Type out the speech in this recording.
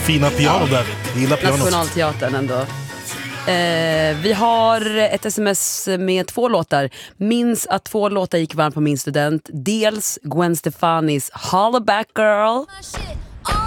fina piano där. Jag gillar pianot. Nationalteatern ändå. Vi har ett sms med 2 låtar. Minns att 2 låtar gick varmt på min student. Dels Gwen Stefanis Holla Back Girl